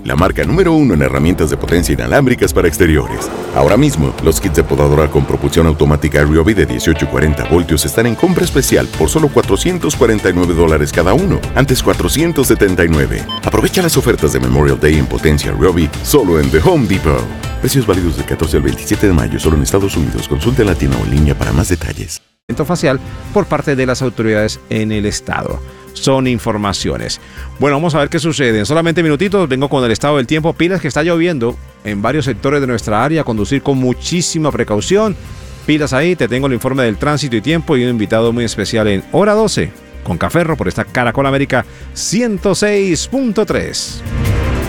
la marca número 1 en herramientas de potencia inalámbricas para exteriores. Ahora mismo, los kits de podadora con propulsión automática Ryobi de 18 y 40 voltios están en compra especial por solo $449 cada uno, antes $479. Aprovecha las ofertas de Memorial Day en potencia Ryobi solo en The Home Depot. Precios válidos del 14 al 27 de mayo solo en Estados Unidos. Consulte en la tienda o en línea para más detalles. Facial por parte de las autoridades en el estado. Son informaciones. Bueno, vamos a ver qué sucede. En solamente minutitos vengo con el estado del tiempo. Pilas que está lloviendo en varios sectores de nuestra área. Conducir con muchísima precaución. Pilas ahí, te tengo el informe del tránsito y tiempo y un invitado muy especial en Hora 12 con Caferro por esta Caracol América 106.3.